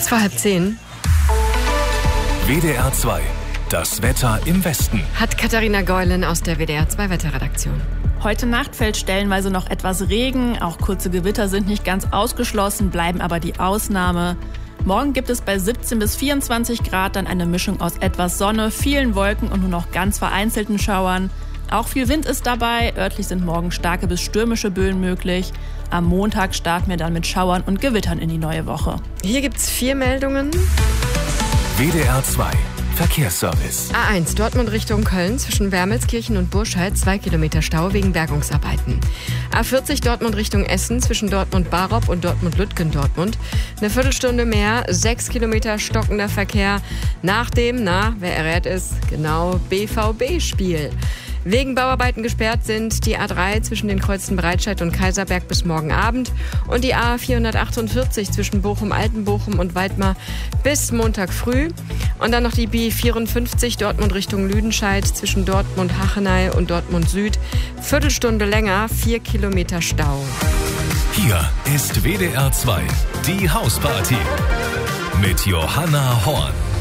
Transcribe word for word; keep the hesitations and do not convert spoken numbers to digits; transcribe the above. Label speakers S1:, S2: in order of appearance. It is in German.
S1: Kurz vor halb zehn.
S2: W D R zwei, das Wetter im Westen.
S1: Hat Katharina Geulen aus der W D R zwei Wetterredaktion.
S3: Heute Nacht fällt stellenweise noch etwas Regen. Auch kurze Gewitter sind nicht ganz ausgeschlossen, bleiben aber die Ausnahme. Morgen gibt es bei siebzehn bis vierundzwanzig Grad dann eine Mischung aus etwas Sonne, vielen Wolken und nur noch ganz vereinzelten Schauern. Auch viel Wind ist dabei. Örtlich sind morgen starke bis stürmische Böen möglich. Am Montag starten wir dann mit Schauern und Gewittern in die neue Woche.
S1: Hier gibt's vier Meldungen.
S2: W D R zwei, Verkehrsservice.
S1: A eins, Dortmund Richtung Köln, zwischen Wermelskirchen und Burscheid, zwei Kilometer Stau wegen Bergungsarbeiten. A vierzig, Dortmund Richtung Essen, zwischen Dortmund-Barop und Dortmund-Lütgendortmund. Eine Viertelstunde mehr, sechs Kilometer stockender Verkehr nach dem, na, wer errät es, genau, B V B-Spiel. Wegen Bauarbeiten gesperrt sind die A drei zwischen den Kreuzen Breitscheid und Kaiserberg bis morgen Abend und die A vierhundertachtundvierzig zwischen Bochum-Altenbochum und Weidmar bis Montag früh. Und dann noch die B vierundfünfzig Dortmund Richtung Lüdenscheid zwischen Dortmund-Hachenay und Dortmund Süd. Viertelstunde länger, vier Kilometer Stau.
S2: Hier ist W D R zwei, die Hausparty mit Johanna Horn.